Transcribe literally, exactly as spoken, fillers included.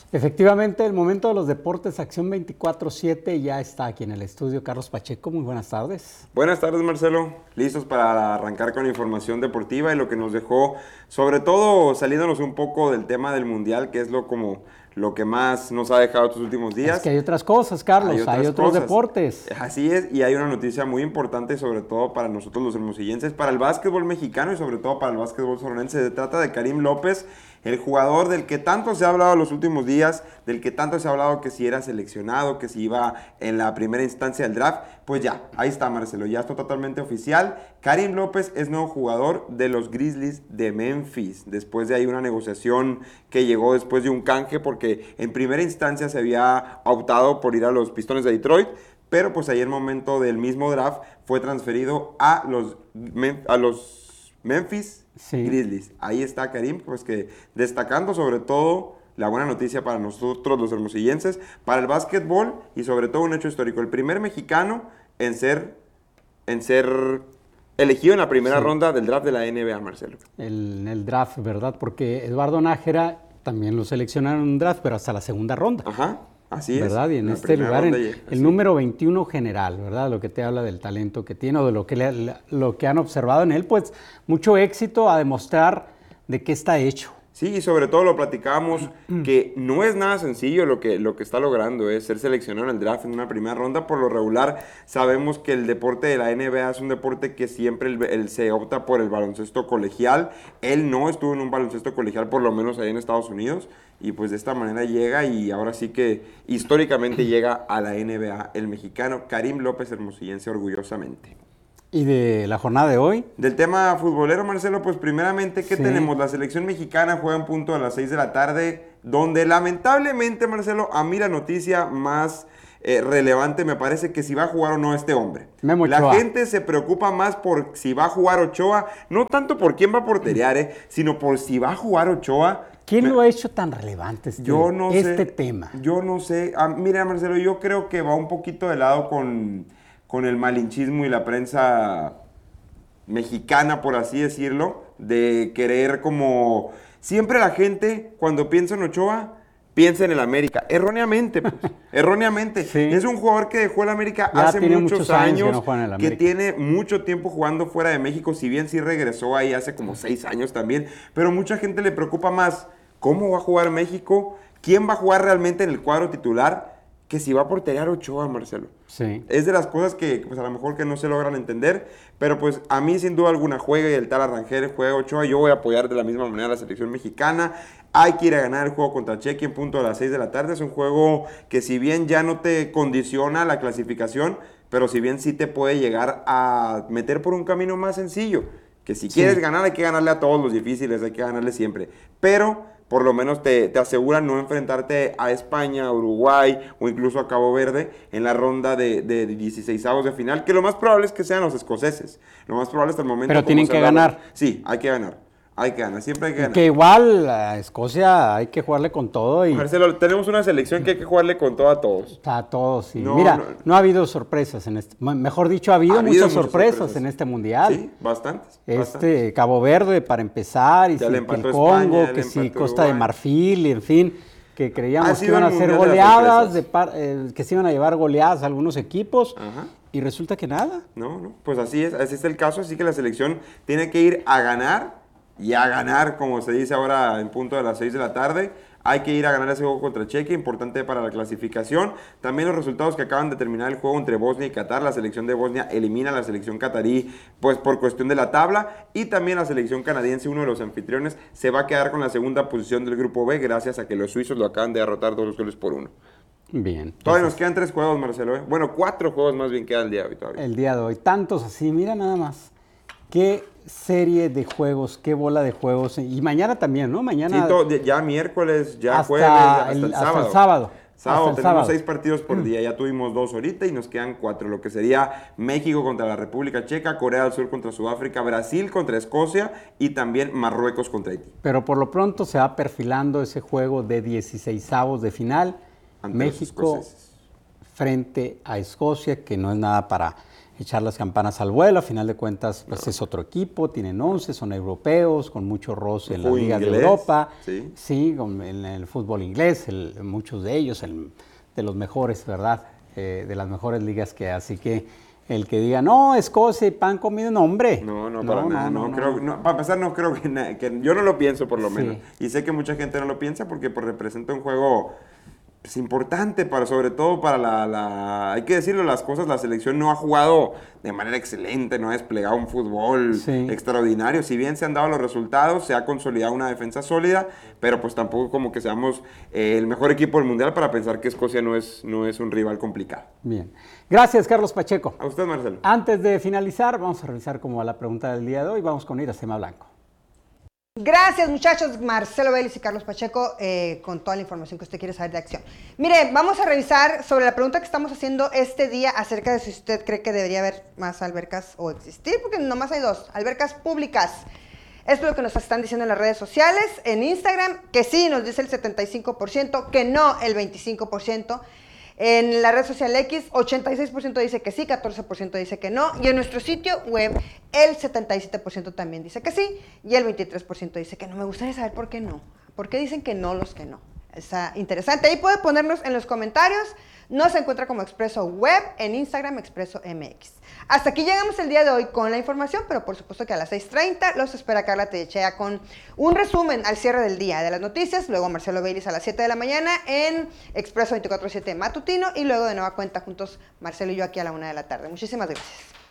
Efectivamente, el momento de los deportes, Acción veinticuatro siete, ya está aquí en el estudio Carlos Pacheco. Muy buenas tardes. Buenas tardes, Marcelo. Listos para arrancar con información deportiva y lo que nos dejó, sobre todo saliéndonos un poco del tema del Mundial, que es lo como lo que más nos ha dejado estos últimos días. Es que hay otras cosas, Carlos, hay, otras hay otros cosas. deportes. Así es, y hay una noticia muy importante, sobre todo para nosotros los hermosillenses, para el básquetbol mexicano y sobre todo para el básquetbol sonorense. Se trata de Karim López, el jugador del que tanto se ha hablado los últimos días, del que tanto se ha hablado que si era seleccionado, que si iba en la primera instancia del draft. Pues ya, ahí está, Marcelo, ya está totalmente oficial. Karim López es nuevo jugador de los Grizzlies de Memphis. Después de ahí una negociación que llegó después de un canje, porque en primera instancia se había optado por ir a los Pistones de Detroit, pero pues ahí en el momento del mismo draft fue transferido a los, a los Memphis sí. Grizzlies. Ahí está Karim, pues que destacando sobre todo la buena noticia para nosotros los hermosillenses, para el básquetbol y sobre todo un hecho histórico. El primer mexicano en ser, en ser elegido en la primera sí. ronda del draft de la N B A, Marcelo. El, en el draft, ¿verdad? Porque Eduardo Nájera también lo seleccionaron en un draft, pero hasta la segunda ronda. Ajá. Así ¿verdad? es. Y en este lugar, en, llega, el número veintiuno general, ¿verdad? Lo que te habla del talento que tiene o de lo que, le, lo que han observado en él, pues mucho éxito a demostrar de qué está hecho. Sí, y sobre todo lo platicábamos, que no es nada sencillo lo que, lo que está logrando, es ser seleccionado en el draft en una primera ronda. Por lo regular, sabemos que el deporte de la N B A es un deporte que siempre el, el, se opta por el baloncesto colegial. Él no estuvo en un baloncesto colegial, por lo menos ahí en Estados Unidos, y pues de esta manera llega, y ahora sí que históricamente llega a la N B A el mexicano Karim López, hermosillense, orgullosamente. ¿Y de la jornada de hoy? Del tema futbolero, Marcelo, pues primeramente, ¿qué sí. tenemos? La selección mexicana juega en punto a las seis de la tarde, donde lamentablemente, Marcelo, a mí la noticia más eh, relevante me parece que si va a jugar o no este hombre. Memo la Ochoa. gente se preocupa más por si va a jugar Ochoa, no tanto por quién va a porterear, eh, sino por si va a jugar Ochoa. ¿Quién me... lo ha hecho tan relevante este, yo no este sé, tema? Yo no sé. Ah, mira, Marcelo, yo creo que va un poquito de lado con, con el malinchismo y la prensa mexicana, por así decirlo, de querer como... Siempre la gente, cuando piensa en Ochoa, piensa en el América. Erróneamente, pues. Erróneamente. Sí. Es un jugador que dejó el América ya hace muchos, muchos años, años que, no juega en el América. que tiene mucho tiempo jugando fuera de México, si bien sí regresó ahí hace como seis años también, pero mucha gente le preocupa más cómo va a jugar México, quién va a jugar realmente en el cuadro titular, que si va a porterear Ochoa, Marcelo. Sí. Es de las cosas que pues a lo mejor que no se logran entender, pero pues a mí sin duda alguna juega y el tal Arrangel juega Ochoa, yo voy a apoyar de la misma manera a la selección mexicana. Hay que ir a ganar el juego contra Chequia en punto a las seis de la tarde. Es un juego que si bien ya no te condiciona la clasificación, pero si bien sí te puede llegar a meter por un camino más sencillo, que si sí. quieres ganar hay que ganarle a todos los difíciles, hay que ganarle siempre, pero por lo menos te, te aseguran no enfrentarte a España, a Uruguay o incluso a Cabo Verde en la ronda de, de dieciseisavos de final, que lo más probable es que sean los escoceses. Lo más probable hasta el momento. Pero tienen que ganar. Sí, hay que ganar. Hay que ganar, siempre hay que ganar. Que igual a Escocia hay que jugarle con todo. Y... Marcelo, tenemos una selección que hay que jugarle con todo a todos. A todos, sí. No, Mira, no, no ha habido sorpresas en este... Mejor dicho, ha habido, ha habido muchas, muchas sorpresas, sorpresas en este Mundial. Sí, bastantes. Este, bastantes. Cabo Verde para empezar, y ya si le el empató Congo, España, que si Costa Uruguay. de Marfil, y en fin, que creíamos que iban a ser de goleadas, de par, eh, que se iban a llevar goleadas a algunos equipos. Ajá. Y resulta que nada. No, no, pues así es, así es el caso, así que la selección tiene que ir a ganar y a ganar, como se dice ahora en punto de las seis de la tarde. Hay que ir a ganar ese juego contra Chequia, importante para la clasificación. También los resultados que acaban de terminar el juego entre Bosnia y Qatar. La selección de Bosnia elimina a la selección catarí, pues por cuestión de la tabla. Y también la selección canadiense, uno de los anfitriones, se va a quedar con la segunda posición del grupo B, gracias a que los suizos lo acaban de derrotar dos goles por uno. Bien. Todavía nos quedan tres juegos, Marcelo. ¿eh? Bueno, cuatro juegos más bien quedan el día de hoy todavía. El día de hoy. Tantos así, mira nada más. Qué serie de juegos, qué bola de juegos. Y mañana también, ¿no? Mañana. Sí, todo, ya miércoles, ya hasta jueves, hasta el, el, sábado. Hasta el sábado. Sábado hasta el tenemos sábado. seis partidos por día, ya tuvimos dos ahorita y nos quedan cuatro, lo que sería México contra la República Checa, Corea del Sur contra Sudáfrica, Brasil contra Escocia y también Marruecos contra Haití. Pero por lo pronto se va perfilando ese juego de dieciseisavos de final. Ante México frente a Escocia, que no es nada para echar las campanas al vuelo. A final de cuentas, pues no. es otro equipo, tienen once, son europeos, con mucho roce en las ligas de Europa. Sí, sí con, en el fútbol inglés, el, muchos de ellos, el, de los mejores, ¿verdad? Eh, de las mejores ligas que hay. Así que el que diga, no, Escocia y pan comido, no, hombre. No, no, para no, nada. No, no, no, creo, no, para empezar, no creo que, na, que... Yo no lo pienso, por lo sí. menos. Y sé que mucha gente no lo piensa porque pues, representa un juego... Es importante, para, sobre todo para la, la... Hay que decirlo las cosas, la selección no ha jugado de manera excelente, no ha desplegado un fútbol sí. extraordinario. Si bien se han dado los resultados, se ha consolidado una defensa sólida, pero pues tampoco como que seamos eh, el mejor equipo del Mundial para pensar que Escocia no es, no es un rival complicado. Bien. Gracias, Carlos Pacheco. A usted, Marcelo. Antes de finalizar, vamos a revisar como a la pregunta del día de hoy. Vamos con Iracema Blanco. Gracias, muchachos. Marcelo Vélez y Carlos Pacheco eh, con toda la información que usted quiere saber de acción. Mire, vamos a revisar sobre la pregunta que estamos haciendo este día acerca de si usted cree que debería haber más albercas o existir, porque nomás hay dos, albercas públicas. Esto es lo que nos están diciendo en las redes sociales, en Instagram, que sí, nos dice el setenta y cinco por ciento, que no el veinticinco por ciento. En la red social X, ochenta y seis por ciento dice que sí, catorce por ciento dice que no. Y en nuestro sitio web, el setenta y siete por ciento también dice que sí. Y el veintitrés por ciento dice que no. Me gustaría saber por qué no. ¿Por qué dicen que no los que no? Está interesante. Ahí puede ponernos en los comentarios. Nos encuentra como Expreso Web en Instagram, Expreso M X. Hasta aquí llegamos el día de hoy con la información, pero por supuesto que a las seis treinta los espera Carla Tellechea con un resumen al cierre del día de las noticias, luego Marcelo Vélez a las siete de la mañana en Expreso veinticuatro siete Matutino y luego de nueva cuenta juntos Marcelo y yo aquí a la una de la tarde. Muchísimas gracias.